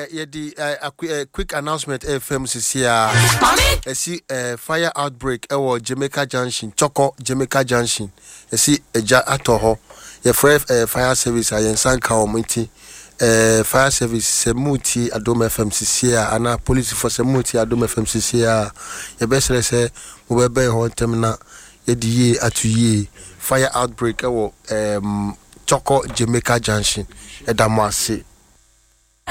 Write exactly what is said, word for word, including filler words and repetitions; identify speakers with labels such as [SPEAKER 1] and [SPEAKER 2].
[SPEAKER 1] uh, yeah, the uh, a quick announcement F M C C A. I see a fire outbreak at Jamaica Junction, Choco Jamaica Junction. I see a ja atoho. Yeah, for uh, fire service I sanka omiti. Uh, fire service semuti adom F M C C A ana police for semuti adom F M C C A. Yeah, best say we be ho temna ye di atuye fire outbreak at um Choco Jamaica Junction. Edamasi.